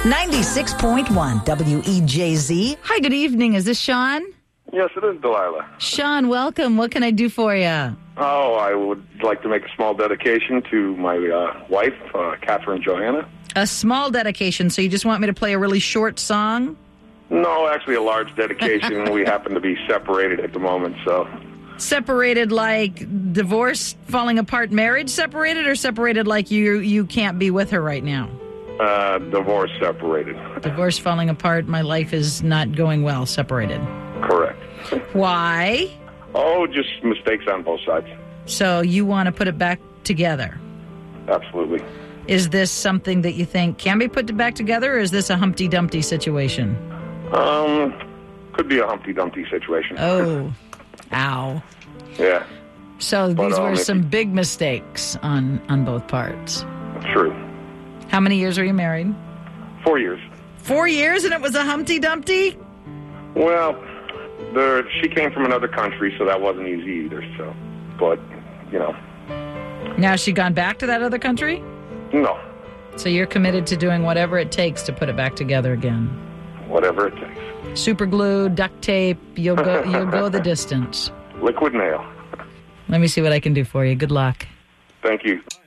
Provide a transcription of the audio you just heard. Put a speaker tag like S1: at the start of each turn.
S1: 96.1 WEJZ. Hi, good evening. Is this Sean?
S2: Yes, it is, Delilah.
S1: Sean, welcome. What can I do for you?
S2: Oh, I would like to make a small dedication to my wife, Catherine Johanna.
S1: A small dedication, so you just want me to play a really short song?
S2: No, actually a large dedication. We happen to be separated at the moment, so...
S1: Separated like divorce, falling apart, marriage separated, or separated like you can't be with her right now?
S2: Divorce separated.
S1: Divorce, falling apart, my life is not going well, separated.
S2: Correct.
S1: Why?
S2: Oh, just mistakes on both sides.
S1: So you want to put it back together?
S2: Absolutely.
S1: Is this something that you think can be put back together, or is this a Humpty Dumpty situation?
S2: Could be a Humpty Dumpty situation.
S1: Oh, ow.
S2: Yeah.
S1: So these were some big mistakes on both parts.
S2: True.
S1: How many years were you married?
S2: 4 years.
S1: 4 years, and it was a Humpty Dumpty?
S2: Well, she came from another country, so that wasn't easy either. So, but, you know.
S1: Now has she gone back to that other country?
S2: No.
S1: So you're committed to doing whatever it takes to put it back together again?
S2: Whatever it takes.
S1: Super glue, duct tape, you'll go the distance.
S2: Liquid nail.
S1: Let me see what I can do for you. Good luck.
S2: Thank you.